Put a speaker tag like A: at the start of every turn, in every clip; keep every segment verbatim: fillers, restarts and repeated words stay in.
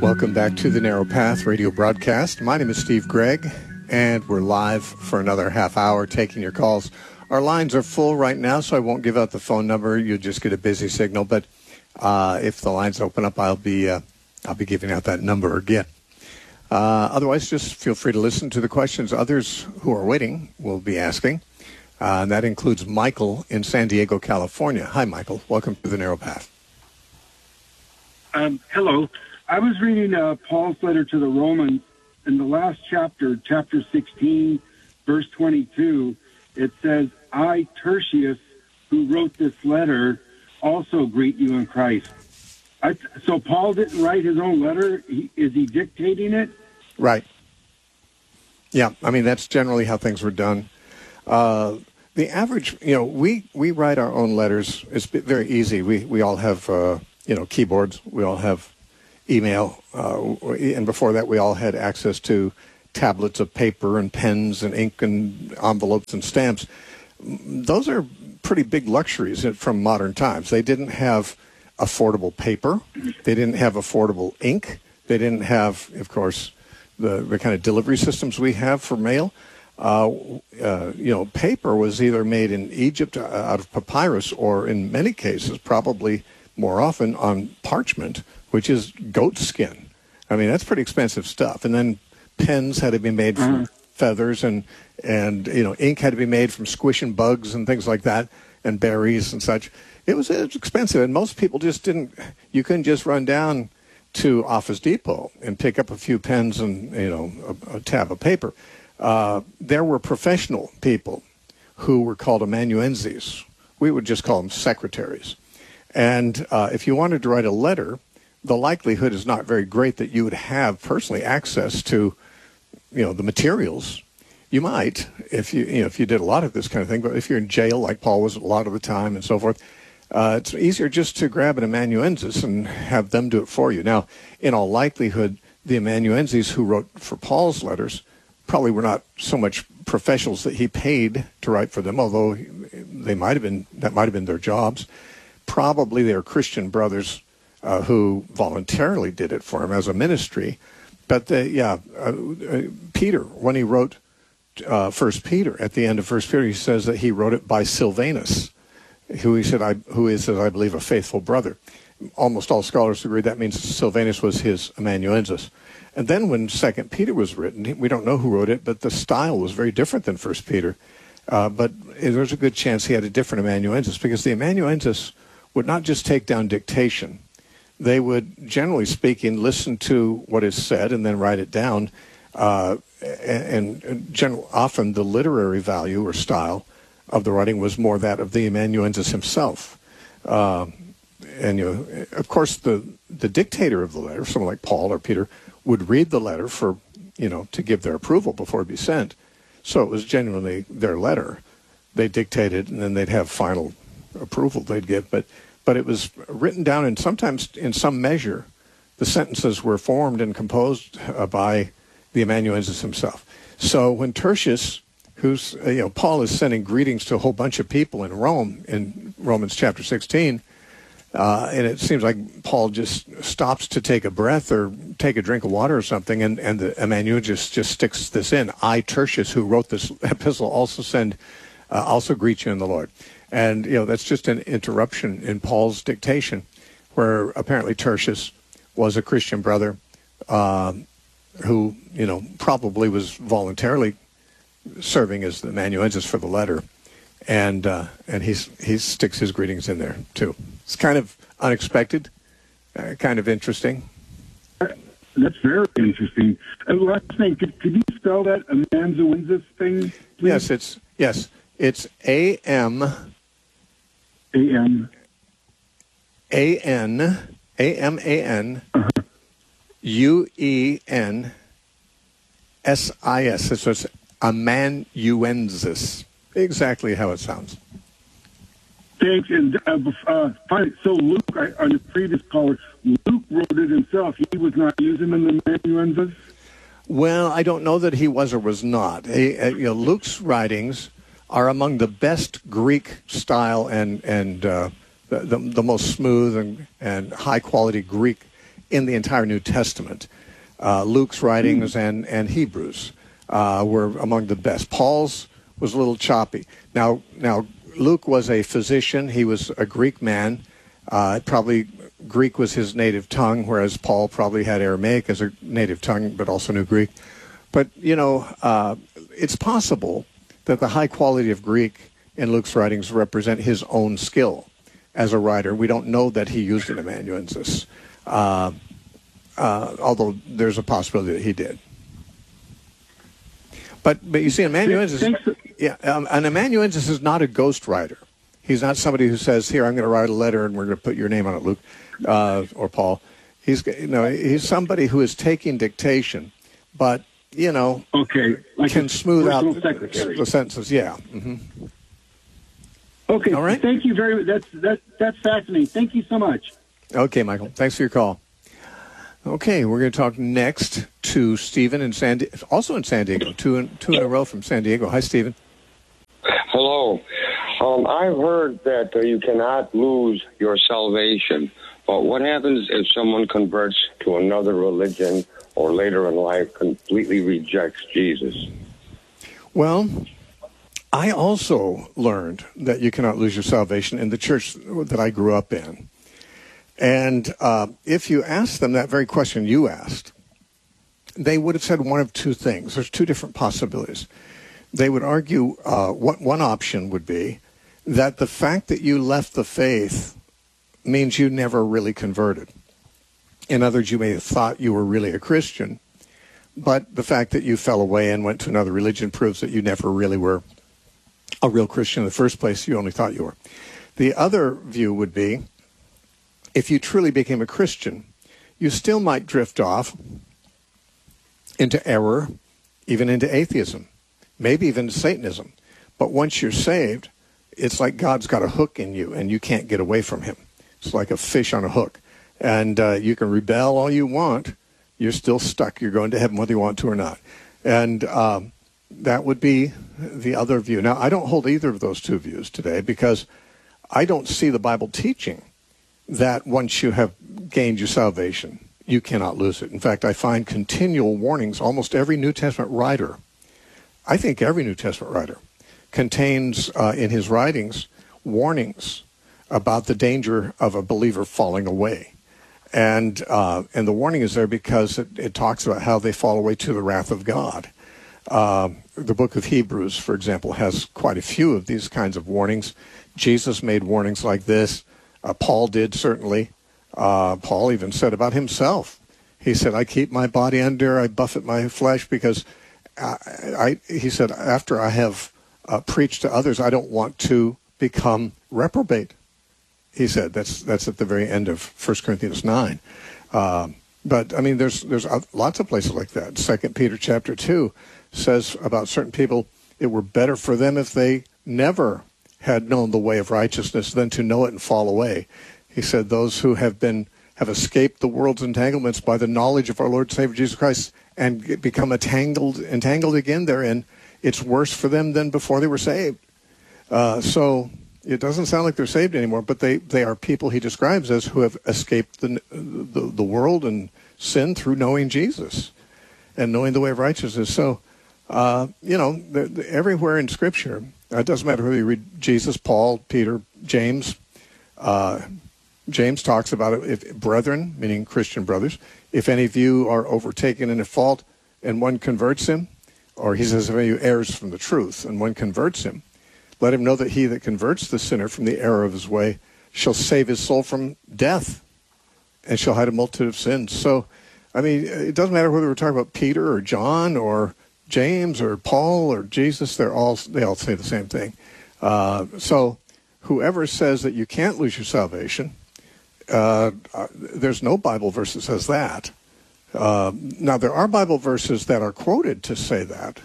A: Welcome back to the Narrow Path radio broadcast. My name is Steve Gregg, and we're live for another half hour taking your calls. Our lines are full right now, so I won't give out the phone number. You'll just get a busy signal. But uh, if the lines open up, I'll be uh, I'll be giving out that number again. Uh, otherwise, just feel free to listen to the questions others who are waiting will be asking. Uh, and that includes Michael in San Diego, California. Hi, Michael. Welcome to the Narrow Path.
B: Um, hello. I was reading uh, Paul's letter to the Romans. In the last chapter, chapter sixteen, verse twenty-two, it says, I, Tertius, who wrote this letter, also greet you in Christ. I, so Paul didn't write his own letter? He, is he dictating it?
A: Right. Yeah, I mean, that's generally how things were done. Uh, the average, you know, we, we write our own letters. It's very easy. We, we all have, uh, you know, keyboards. We all have email, uh, and before that we all had access to tablets of paper and pens and ink and envelopes and stamps. Those are pretty big luxuries from modern times. They didn't have affordable paper. They didn't have affordable ink. They didn't have, of course, the, the kind of delivery systems we have for mail. Uh, uh, you know, paper was either made in Egypt out of papyrus or, in many cases, probably more often on parchment, which is goat skin. I mean, that's pretty expensive stuff. And then pens had to be made from uh-huh. feathers, and, and, you know, ink had to be made from squishing bugs and things like that, and berries and such. It was, it was expensive, and most people just didn't, you couldn't just run down to Office Depot and pick up a few pens and, you know, a, a tab of paper. Uh, there were professional people who were called amanuenses. We would just call them secretaries. And uh, if you wanted to write a letter, the likelihood is not very great that you would have personally access to, you know, the materials. You might if you, you know, if you did a lot of this kind of thing, but if you're in jail, like Paul was a lot of the time and so forth, uh, it's easier just to grab an amanuensis and have them do it for you. Now, in all likelihood, the amanuenses who wrote for Paul's letters probably were not so much professionals that he paid to write for them, although they might have been, that might have been their jobs. Probably they were Christian brothers uh, who voluntarily did it for him as a ministry. But the, yeah, uh, uh, Peter, when he wrote uh, First Peter, at the end of First Peter, he says that he wrote it by Silvanus, who he said, I, who is, I believe, a faithful brother. Almost all scholars agree that means Silvanus was his amanuensis. And then when Second Peter was written, we don't know who wrote it, but the style was very different than First Peter. Uh, but there's a good chance he had a different amanuensis, because the amanuensis would not just take down dictation. They would, generally speaking, listen to what is said and then write it down. Uh, and and general, often the literary value or style of the writing was more that of the amanuensis himself. Uh, and, you know, of course, the, the dictator of the letter, someone like Paul or Peter, would read the letter for, you know, to give their approval before it be sent. So it was genuinely their letter. They dictated, and then they'd have final approval they'd give. But but it was written down, and sometimes in some measure, the sentences were formed and composed uh, by the amanuensis himself. So when Tertius, who's, uh, you know, Paul is sending greetings to a whole bunch of people in Rome in Romans chapter sixteen, Uh, and it seems like Paul just stops to take a breath or take a drink of water or something, and, and the amanuensis just sticks this in. I, Tertius, who wrote this epistle, also send, uh, also greet you in the Lord. And, you know, that's just an interruption in Paul's dictation, where apparently Tertius was a Christian brother uh, who, you know, probably was voluntarily serving as the amanuensis for the letter. And uh, and he's, he sticks his greetings in there, too. It's kind of unexpected, uh, kind of interesting.
B: That's very interesting. And last thing, could, could you spell that amanuensis thing, please?
A: Yes, it's, yes, it's A M.
B: A M.
A: A N. A M A N. Uh-huh. U E N. S I S. So it's amanuensis. Exactly how it sounds.
B: Thanks. And uh, uh, so Luke, I, on the previous caller, Luke wrote it himself. He was not using them in the amanuensis?
A: Well, I don't know that he was or was not. He, uh, you know, Luke's writings are among the best Greek style and and uh, the, the the most smooth and, and high quality Greek in the entire New Testament. Uh, Luke's writings mm. and, and Hebrews uh, were among the best. Paul's was a little choppy. Now, now Luke was a physician. He was a Greek man. Uh, probably Greek was his native tongue, whereas Paul probably had Aramaic as a native tongue, but also knew Greek. But, you know, uh, it's possible that the high quality of Greek in Luke's writings represent his own skill as a writer. We don't know that he used an amanuensis, uh, uh, although there's a possibility that he did. But but you see, an amanuensis, yeah, um, an amanuensis is not a ghost writer. He's not somebody who says, "Here, I'm going to write a letter, and we're going to put your name on it, Luke uh, or Paul." He's you know he's somebody who is taking dictation, but you know,
B: okay, like
A: can smooth out
B: secretary.
A: the sentences. Yeah. Mm-hmm.
B: Okay.
A: All right.
B: Thank you very much. That's that that's fascinating. Thank you so much.
A: Okay, Michael. Thanks for your call. Okay, we're going to talk next to Stephen in San, Di- also in San Diego. Two in, two in a row from San Diego. Hi, Stephen.
C: Hello. Um, I've heard that uh, you cannot lose your salvation, but what happens if someone converts to another religion or later in life completely rejects Jesus?
A: Well, I also learned that you cannot lose your salvation in the church that I grew up in. And uh, if you asked them that very question you asked, they would have said one of two things. There's two different possibilities. They would argue uh, what one option would be that the fact that you left the faith means you never really converted. In other words, you may have thought you were really a Christian, but the fact that you fell away and went to another religion proves that you never really were a real Christian in the first place. You only thought you were. The other view would be, if you truly became a Christian, you still might drift off into error, even into atheism, maybe even Satanism. But once you're saved, it's like God's got a hook in you, and you can't get away from him. It's like a fish on a hook. And uh, you can rebel all you want. You're still stuck. You're going to heaven whether you want to or not. And um, that would be the other view. Now, I don't hold either of those two views today because I don't see the Bible teaching that once you have gained your salvation, you cannot lose it. In fact, I find continual warnings. Almost every New Testament writer, I think every New Testament writer, contains uh, in his writings warnings about the danger of a believer falling away. And uh, and the warning is there because it, it talks about how they fall away to the wrath of God. Uh, the book of Hebrews, for example, has quite a few of these kinds of warnings. Jesus made warnings like this. Uh, Paul did, certainly. Uh, Paul even said about himself. He said, I keep my body under, I buffet my flesh because, I, I he said, after I have uh, preached to others, I don't want to become reprobate. He said, that's that's at the very end of First Corinthians nine. Uh, but, I mean, there's there's lots of places like that. Second Peter chapter two says about certain people, it were better for them if they never had known the way of righteousness than to know it and fall away. He said, those who have been have escaped the world's entanglements by the knowledge of our Lord and Savior Jesus Christ and become entangled, entangled again therein, it's worse for them than before they were saved. Uh, so it doesn't sound like they're saved anymore, but they, they are people he describes as who have escaped the, the, the world and sin through knowing Jesus and knowing the way of righteousness. So, uh, you know, the, the, everywhere in Scripture, uh, it doesn't matter who you read, Jesus, Paul, Peter, James, uh, James talks about it, if brethren, meaning Christian brothers, if any of you are overtaken in a fault and one converts him, or he says if any of you errs from the truth and one converts him, let him know that he that converts the sinner from the error of his way shall save his soul from death and shall hide a multitude of sins. So, I mean, it doesn't matter whether we're talking about Peter or John or James or Paul or Jesus, they're all, they all say the same thing. Uh, so whoever says that you can't lose your salvation, uh, there's no Bible verse that says that. Uh, now, there are Bible verses that are quoted to say that,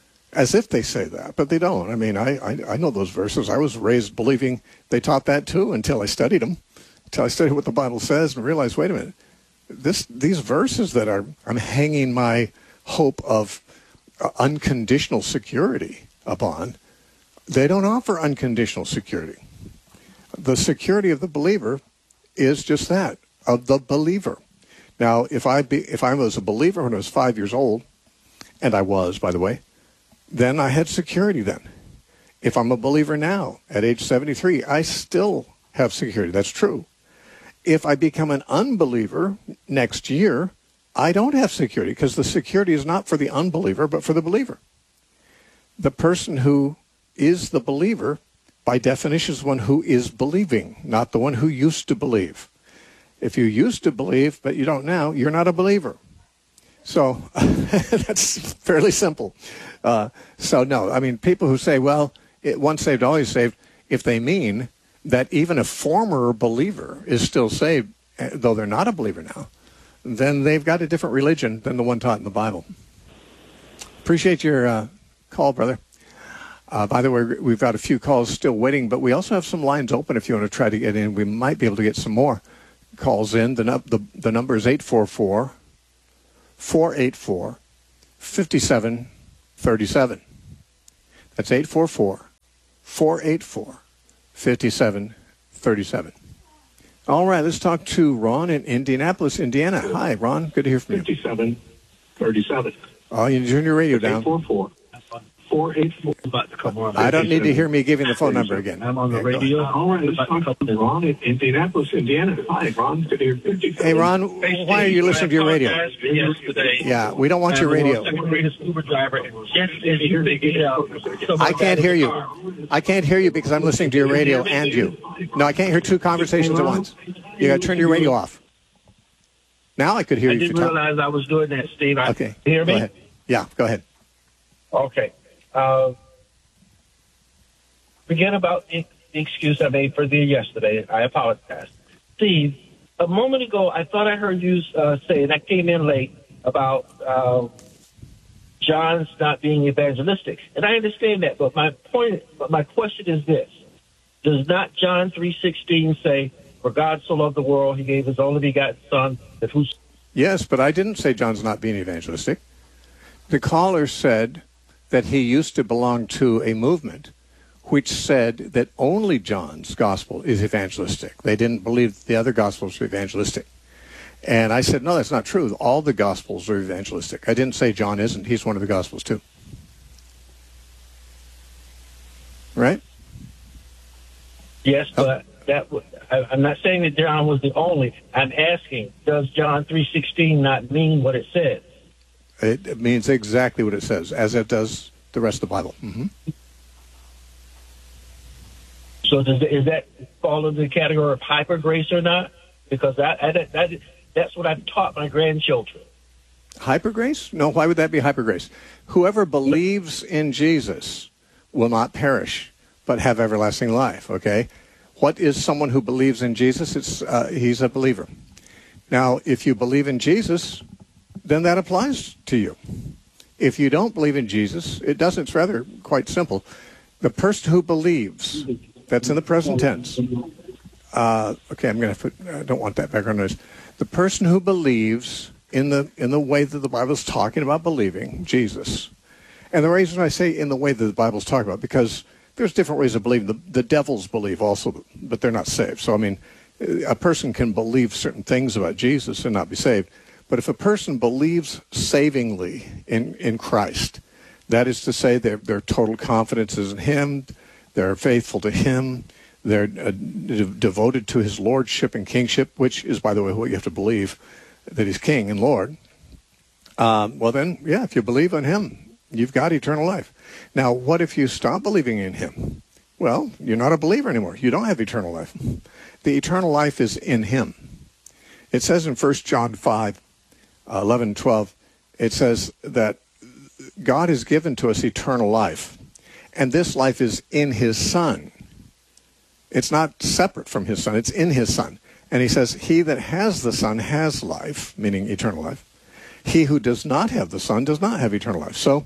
A: as if they say that, but they don't. I mean, I, I, I know those verses. I was raised believing they taught that too until I studied them, until I studied what the Bible says and realized, wait a minute, this these verses that are I'm hanging my hope of uh, unconditional security upon, they don't offer unconditional security. The security of the believer is just that, of the believer. Now, if I be, if I was a believer when I was five years old, and I was, by the way, then I had security then. If I'm a believer now, at age seventy-three, I still have security. That's true. If I become an unbeliever next year, I don't have security, because the security is not for the unbeliever, but for the believer. The person who is the believer, by definition, is one who is believing, not the one who used to believe. If you used to believe, but you don't now, you're not a believer. So that's fairly simple. Uh, so no, I mean, people who say, well, it, once saved, always saved, if they mean that even a former believer is still saved, though they're not a believer now, then they've got a different religion than the one taught in the Bible. Appreciate your uh, call, brother. Uh, by the way, we've got a few calls still waiting, but we also have some lines open if you want to try to get in. We might be able to get some more calls in. The, the, the number is eight four four, four eight four, five seven three seven. That's eight four four, four eight four, five seven three seven. All right, let's talk to Ron in Indianapolis, Indiana. Hi, Ron. Good to hear from you.
D: fifty-seven thirty-seven.
A: Oh, you turn your radio down.
D: eight four four, four eight four.
A: I don't need to hear me giving the phone number again.
D: I'm on the
A: Yeah,
D: radio. All right, let's talk to Ron in Indianapolis, Indiana. Hi, Ron. Good to hear fifty-seven.
A: Hey, Ron, why are you listening to your radio? Yeah, we don't want your radio. I can't hear you. I can't hear you because I'm listening to your radio and you. No, I can't hear two conversations at once. You got to turn your radio off. Now I could hear
D: I
A: you.
D: didn't
A: if you talk.
D: realize I was doing that, Steve. I,
A: Okay.
D: You hear
A: Go
D: me?
A: ahead. Yeah, go ahead.
D: Okay. Uh, forget about the excuse I made for the yesterday. I apologize. Steve, a moment ago, I thought I heard you uh, say, and I came in late, about uh, John's not being evangelistic. And I understand that, but my point, but my question is this. Does not John three sixteen say, for God so loved the world, he gave his only begotten Son, that who's...
A: Yes, but I didn't say John's not being evangelistic. The caller said that he used to belong to a movement which said that only John's gospel is evangelistic. They didn't believe the other gospels were evangelistic. And I said, no, that's not true. All the gospels are evangelistic. I didn't say John isn't. He's one of the gospels too. Right?
D: Yes, but that w- I, I'm not saying that John was the only. I'm asking, does John three sixteen not mean what it says?
A: It, it means exactly what it says, as it does the rest of the Bible. Mm-hmm.
D: So does is that fall into the category of hyper grace or not? Because that, that, that that's what I've taught my grandchildren.
A: Hyper grace? No, why would that be hyper grace? Whoever believes in Jesus will not perish, but have everlasting life, okay? What is someone who believes in Jesus? It's uh, he's a believer. Now, if you believe in Jesus, then that applies to you. If you don't believe in Jesus, it doesn't. It's rather quite simple. The person who believes, that's in the present tense. Uh, okay, I'm going to put, I don't want that background noise. The person who believes in the in the way that the Bible is talking about believing, Jesus. And the reason I say in the way that the Bible is talking about, because there's different ways of believing. The, the devils believe also, but they're not saved. So, I mean, a person can believe certain things about Jesus and not be saved. But if a person believes savingly in, in Christ, that is to say their, their total confidence is in him, they're faithful to him, they're uh, de- devoted to his lordship and kingship, which is, by the way, what you have to believe, that he's king and Lord. Um, well then, yeah, if you believe in him, you've got eternal life. Now, what if you stop believing in him? Well, you're not a believer anymore. You don't have eternal life. The eternal life is in him. It says in First John five, eleven, twelve, it says that God has given to us eternal life, and this life is in his Son. It's not separate from his Son. It's in his Son. And he says, he that has the Son has life, meaning eternal life. He who does not have the Son does not have eternal life. So,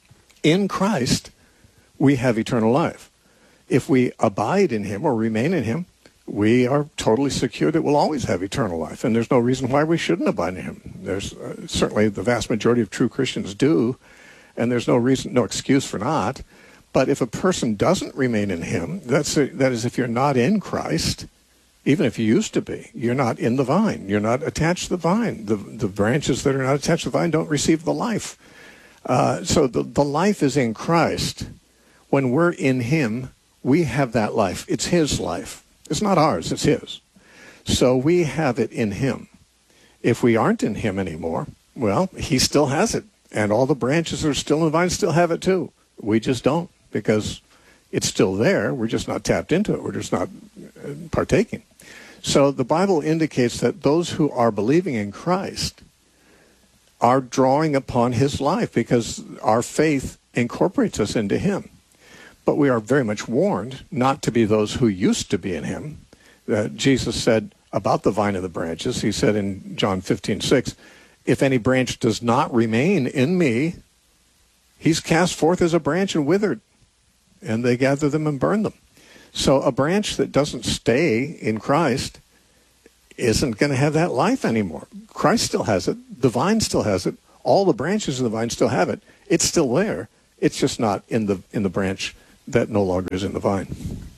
A: in Christ, we have eternal life. If we abide in him or remain in him, we are totally secure that we'll always have eternal life. And there's no reason why we shouldn't abide in him. There's uh, certainly the vast majority of true Christians do, and there's no reason, no excuse for not. But if a person doesn't remain in him, that's a, that is if you're not in Christ, Even if you used to be, you're not in the vine. You're not attached to the vine. The, the branches that are not attached to the vine don't receive the life. Uh, so the, the life is in Christ. When we're in him, we have that life. It's his life. It's not ours. It's his. So we have it in him. If we aren't in him anymore, well, he still has it. And all the branches that are still in the vine still have it too. We just don't, because it's still there. We're just not tapped into it. We're just not partaking. So the Bible indicates that those who are believing in Christ are drawing upon his life, because our faith incorporates us into him. But we are very much warned not to be those who used to be in him. Uh, Jesus said about the vine and the branches, he said in John fifteen six, if any branch does not remain in me, he's cast forth as a branch and withered, and they gather them and burn them. So a branch that doesn't stay in Christ isn't going to have that life anymore. Christ still has it. The vine still has it. All the branches of the vine still have it. It's still there. It's just not in the in the branch that no longer is in the vine.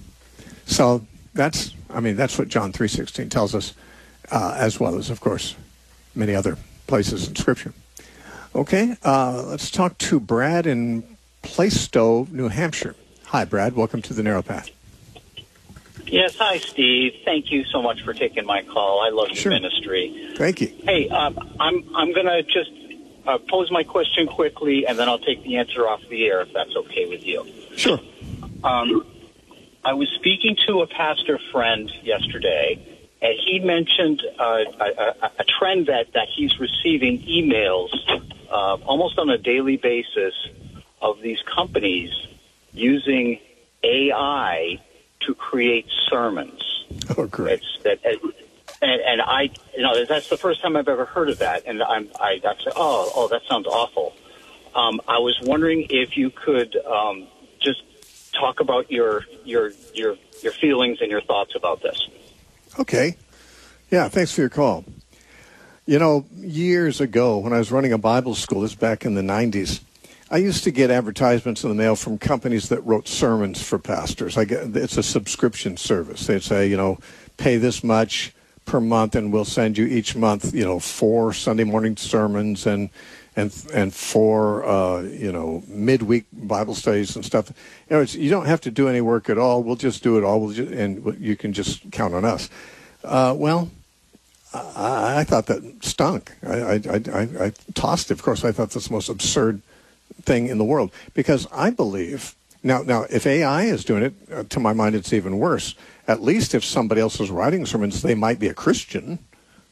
A: So that's, I mean, that's what John three sixteen tells us, uh, as well as, of course, many other places in Scripture. Okay, uh, let's talk to Brad in Plaistow, New Hampshire. Hi, Brad. Welcome to the Narrow Path.
E: Yes, hi, Steve. Thank you so much for taking my call. I love your
A: Sure.
E: ministry.
A: Thank you.
E: Hey, um, I'm I'm going to just uh, pose my question quickly, and then I'll take the answer off the air if that's okay with you.
A: Sure.
E: Um, I was speaking to a pastor friend yesterday, and he mentioned uh, a, a, a trend that, that he's receiving emails uh, almost on a daily basis of these companies using A I to create sermons.
A: Oh, great.
E: It's that, and, and I, you know, that's the first time I've ever heard of that, and I'm, I, I said, oh, oh, that sounds awful. Um, I was wondering if you could um, just talk about your your your your feelings and your thoughts about this.
A: Okay. Yeah, thanks for your call. You know, years ago when I was running a Bible school, this is back in the nineties, I used to get advertisements in the mail from companies that wrote sermons for pastors. I get, it's a subscription service. They'd say, you know, pay this much per month and we'll send you each month, you know, four Sunday morning sermons and and and four, uh, you know, midweek Bible studies and stuff. You know, it's, you don't have to do any work at all. We'll just do it all, we'll just, and you can just count on us. Uh, well, I, I thought that stunk. I, I, I, I tossed it. Of course, I thought that's the most absurd thing in the world, because I believe now now if A I is doing it, uh, to my mind it's even worse. At least if somebody else is writing sermons, they might be a Christian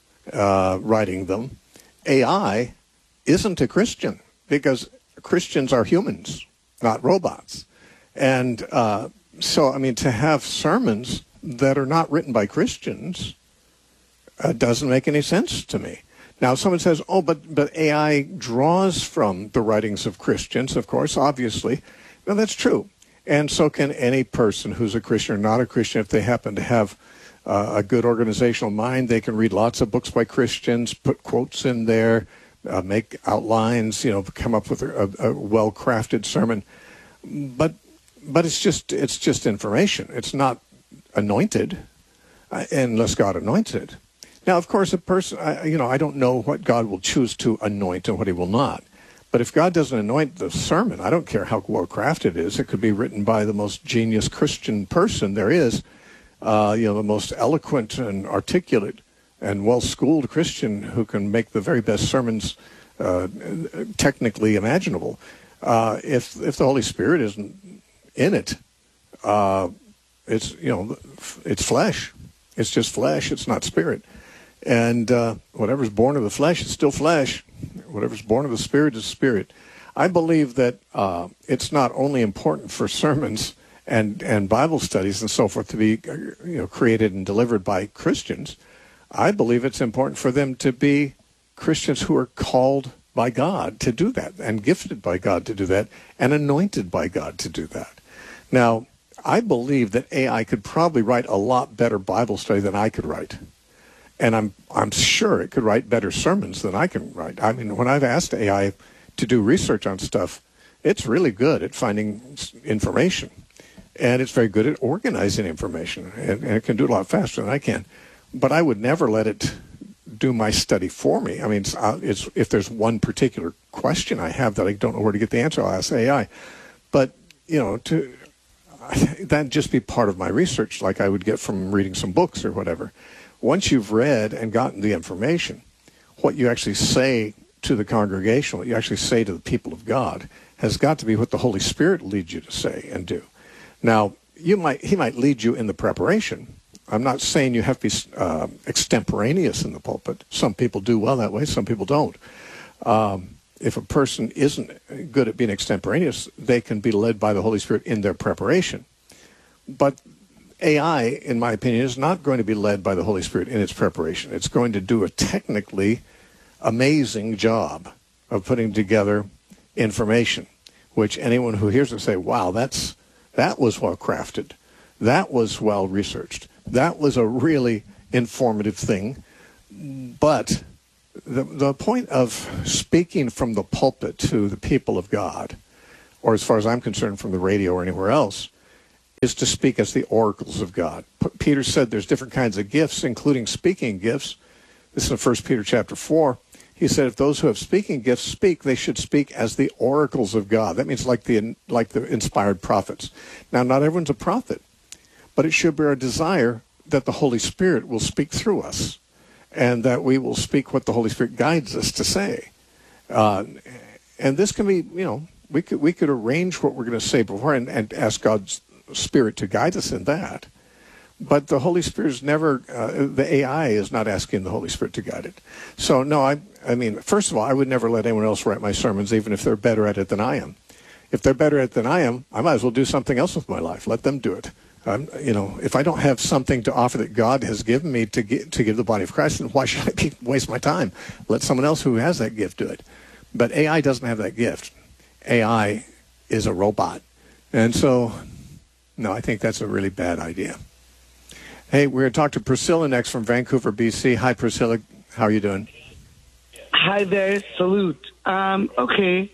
A: uh, writing them. A I isn't a Christian, because Christians are humans, not robots. And uh, so, I mean, to have sermons that are not written by Christians uh, doesn't make any sense to me. Now, someone says, oh, but, but A I draws from the writings of Christians, of course, obviously. Well, that's true. And so can any person who's a Christian or not a Christian. If they happen to have uh, a good organizational mind, they can read lots of books by Christians, put quotes in there, uh, make outlines, you know, come up with a, a well-crafted sermon. But but it's just it's just information. It's not anointed, uh, unless God anoints it. Now, of course, a person, I, you know, I don't know what God will choose to anoint and what he will not. But if God doesn't anoint the sermon, I don't care how well-crafted it is. It could be written by the most genius Christian person there is, uh, you know, the most eloquent and articulate and well-schooled Christian who can make the very best sermons uh, technically imaginable. Uh, if if the Holy Spirit isn't in it, uh, it's, you know, it's flesh. It's just flesh. It's not spirit. And uh, whatever's born of the flesh is still flesh. Whatever's born of the Spirit is spirit. I believe that uh, it's not only important for sermons and, and Bible studies and so forth to be, you know, created and delivered by Christians. I believe it's important for them to be Christians who are called by God to do that, and gifted by God to do that, and anointed by God to do that. Now, I believe that A I could probably write a lot better Bible study than I could write. And I'm I'm sure it could write better sermons than I can write. I mean, when I've asked A I to do research on stuff, it's really good at finding information. and it's very good at organizing information, and, and it can do it a lot faster than I can. But I would never let it do my study for me. I mean, it's, uh, it's if there's one particular question I have that I don't know where to get the answer, I'll ask A I. But, you know, to that'd just be part of my research, like I would get from reading some books or whatever. Once you've read and gotten the information, what you actually say to the congregation, what you actually say to the people of God, has got to be what the Holy Spirit leads you to say and do. Now, you might he might lead you in the preparation. I'm not saying you have to be uh, extemporaneous in the pulpit. Some people do well that way, some people don't. Um, if a person isn't good at being extemporaneous, they can be led by the Holy Spirit in their preparation. But A I, in my opinion, is not going to be led by the Holy Spirit in its preparation. It's going to do a technically amazing job of putting together information, which anyone who hears it say, wow, that's that was well crafted. That was well researched. That was a really informative thing. But the the point of speaking from the pulpit to the people of God, or as far as I'm concerned from the radio or anywhere else, is to speak as the oracles of God. P- Peter said there's different kinds of gifts, including speaking gifts. This is in First Peter chapter four. He said if those who have speaking gifts speak, they should speak as the oracles of God. That means like the like the inspired prophets. Now, not everyone's a prophet, but it should be our desire that the Holy Spirit will speak through us and that we will speak what the Holy Spirit guides us to say. Uh, and this can be, you know, we could we could arrange what we're going to say before and, and ask God's Spirit to guide us in that. But the Holy Spirit is never, uh, the A I is not asking the Holy Spirit to guide it. So, no, I I mean, first of all, I would never let anyone else write my sermons, even if they're better at it than I am. If they're better at it than I am, I might as well do something else with my life. Let them do it. Um, you know, if I don't have something to offer that God has given me to get, to give the body of Christ, then why should I be, waste my time? Let someone else who has that gift do it. But A I doesn't have that gift. A I is a robot. And so, no, I think that's a really bad idea. Hey, we're going to talk to Priscilla next from Vancouver, B C. Hi, Priscilla. How are you doing?
F: Hi there. Salute. Um, okay.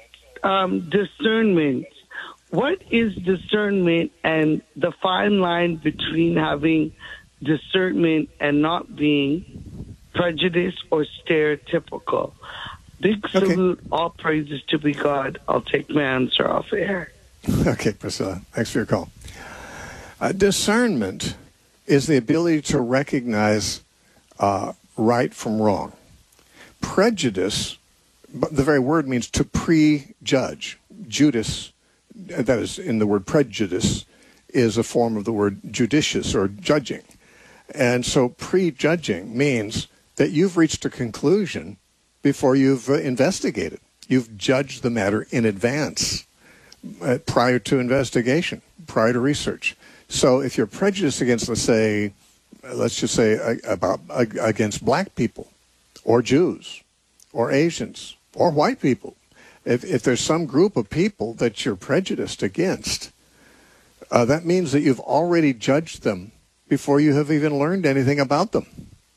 F: Um, discernment. What is discernment and the fine line between having discernment and not being prejudiced or stereotypical? Big salute. Okay. All praises to be God. I'll take my answer off air.
A: Okay, Priscilla. Thanks for your call. Uh, discernment is the ability to recognize uh, right from wrong. Prejudice, the very word means to prejudge. Judas, that is in the word prejudice, is a form of the word judicious or judging. And so prejudging means that you've reached a conclusion before you've uh, investigated. You've judged the matter in advance, uh, prior to investigation, prior to research. So if you're prejudiced against, let's say, let's just say uh, about uh, against black people or Jews or Asians or white people, if, if there's some group of people that you're prejudiced against, uh, that means that you've already judged them before you have even learned anything about them.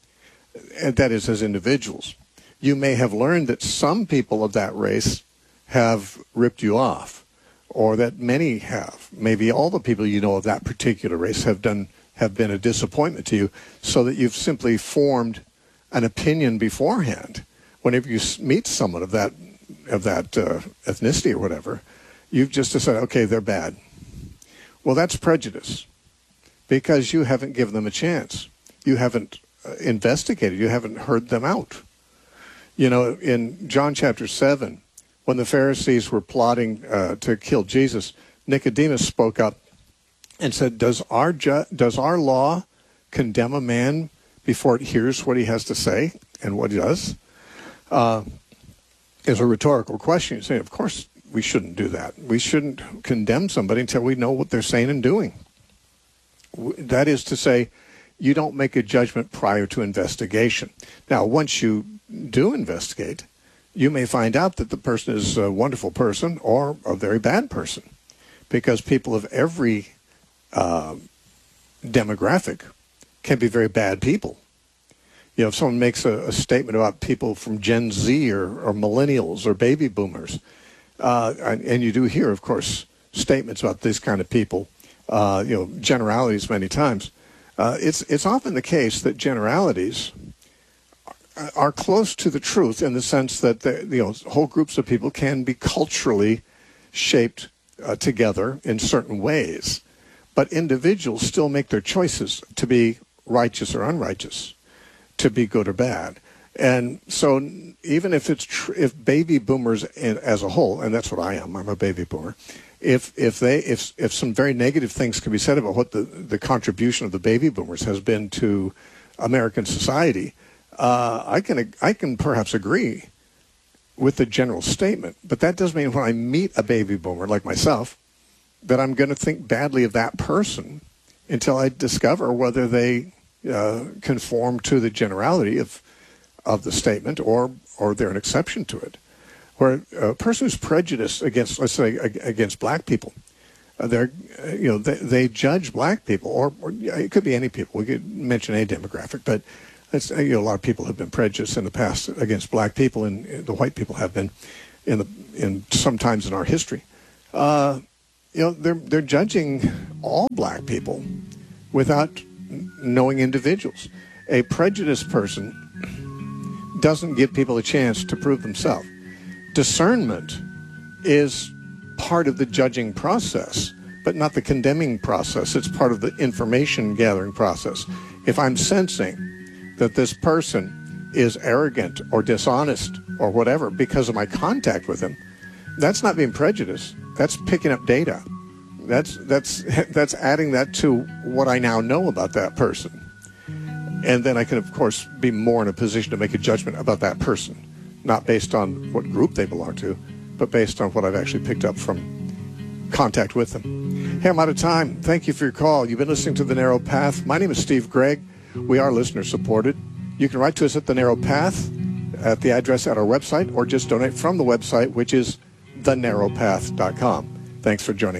A: And that is, as individuals. You may have learned that some people of that race have ripped you off, or that many have. Maybe all the people you know of that particular race have done have been a disappointment to you, so that you've simply formed an opinion beforehand. Whenever you meet someone of that of that uh, ethnicity or whatever, you've just decided, okay, they're bad. Well, that's prejudice, because you haven't given them a chance. You haven't uh, investigated. You haven't heard them out. You know, in John chapter seven, when the Pharisees were plotting uh, to kill Jesus, Nicodemus spoke up and said, does our ju- does our law condemn a man before it hears what he has to say and what he does? Uh, is a rhetorical question. You say, of course we shouldn't do that. We shouldn't condemn somebody until we know what they're saying and doing. That is to say, you don't make a judgment prior to investigation. Now, once you do investigate, you may find out that the person is a wonderful person or a very bad person, because people of every uh, demographic can be very bad people. You know, if someone makes a, a statement about people from Gen Z or, or millennials or baby boomers, uh, and, and you do hear, of course, statements about these kind of people, uh, you know, generalities many times. Uh, it's it's often the case that generalities are close to the truth in the sense that the, you know, whole groups of people can be culturally shaped uh, together in certain ways, but individuals still make their choices to be righteous or unrighteous, to be good or bad. And so even if it's tr- if baby boomers in, as a whole, and that's what I am, I'm a baby boomer, if if they if if some very negative things can be said about what the, the contribution of the baby boomers has been to American society, uh, I can I can perhaps agree with the general statement, but that doesn't mean when I meet a baby boomer like myself that I'm going to think badly of that person until I discover whether they uh, conform to the generality of of the statement, or or they're an exception to it. Where a person who's prejudiced against, let's say, against black people, uh, they're, uh, you know, they, they judge black people, or, or yeah, it could be any people. We could mention a demographic, but it's, you know, a lot of people have been prejudiced in the past against black people, and the white people have been in the in sometimes in our history. Uh, you know, they're they're judging all black people without knowing individuals. A prejudiced person doesn't give people a chance to prove themselves. Discernment is part of the judging process, but not the condemning process. It's part of the information gathering process. If I'm sensing that this person is arrogant or dishonest or whatever because of my contact with him, that's not being prejudiced. That's picking up data. That's that's that's adding that to what I now know about that person. And then I can, of course, be more in a position to make a judgment about that person, not based on what group they belong to, but based on what I've actually picked up from contact with them. Hey, I'm out of time. Thank you for your call. You've been listening to The Narrow Path. My name is Steve Gregg. We are listener-supported. You can write to us at The Narrow Path at the address at our website, or just donate from the website, which is the narrow path dot com. Thanks for joining.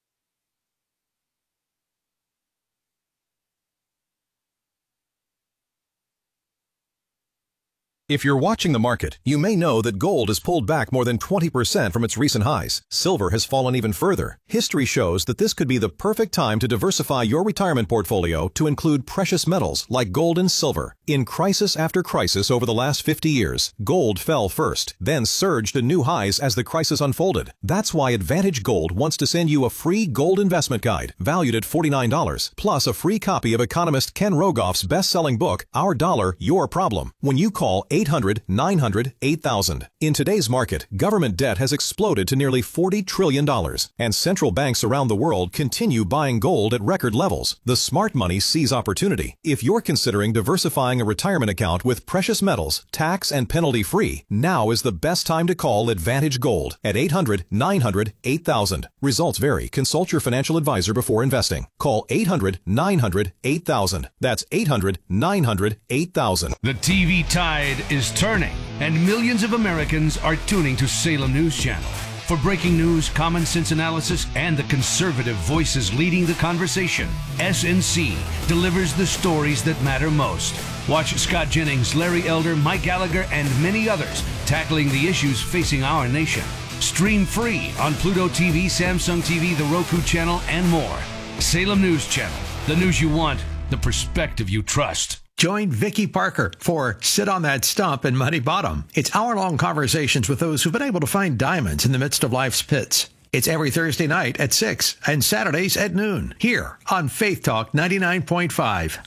G: If you're watching the market, you may know that gold has pulled back more than twenty percent from its recent highs. Silver has fallen even further. History shows that this could be the perfect time to diversify your retirement portfolio to include precious metals like gold and silver. In crisis after crisis over the last fifty years, gold fell first, then surged to new highs as the crisis unfolded. That's why Advantage Gold wants to send you a free gold investment guide valued at forty-nine dollars, plus a free copy of economist Ken Rogoff's best-selling book, Our Dollar, Your Problem, when you call eight hundred, nine hundred, eight thousand. In today's market, government debt has exploded to nearly forty trillion dollars, and central banks around the world continue buying gold at record levels. The smart money sees opportunity. If you're considering diversifying a retirement account with precious metals, tax and penalty-free, now is the best time to call Advantage Gold at eight hundred, nine hundred, eight thousand. Results vary. Consult your financial advisor before investing. Call eight hundred, nine hundred, eight thousand. That's eight hundred, nine hundred, eight thousand.
H: The T V tide is turning, and millions of Americans are tuning to Salem News Channel. For breaking news, common sense analysis, and the conservative voices leading the conversation, S N C delivers the stories that matter most. Watch Scott Jennings, Larry Elder, Mike Gallagher, and many others tackling the issues facing our nation. Stream free on Pluto T V, Samsung T V, the Roku channel, and more. Salem News Channel. The news you want, the perspective you trust.
I: Join Vicki Parker for Sit on That Stump in Muddy Bottom. It's hour-long conversations with those who've been able to find diamonds in the midst of life's pits. It's every Thursday night at six and Saturdays at noon here on Faith Talk ninety-nine point five.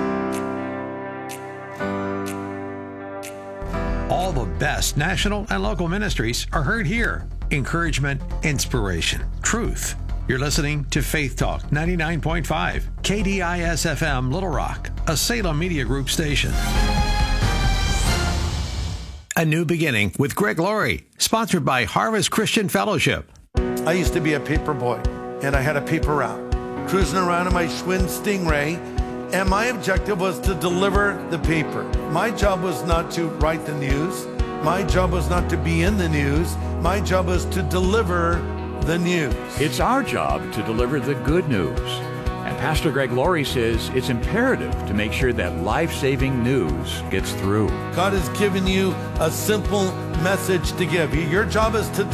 I: All the best national and local ministries are heard here. Encouragement, inspiration, truth. You're listening to Faith Talk ninety-nine point five, K D I S F M Little Rock, a Salem Media Group station. A New Beginning with Greg Laurie, sponsored by Harvest Christian Fellowship.
J: I used to be a paper boy, and I had a paper route, cruising around in my Schwinn Stingray, and my objective was to deliver the paper. My job was not to write the news. My job was not to be in the news. My job was to deliver the news.
K: It's our job to deliver the good news. And Pastor Greg Laurie says it's imperative to make sure that life-saving news gets through.
J: God has given you a simple message to give. Your job is to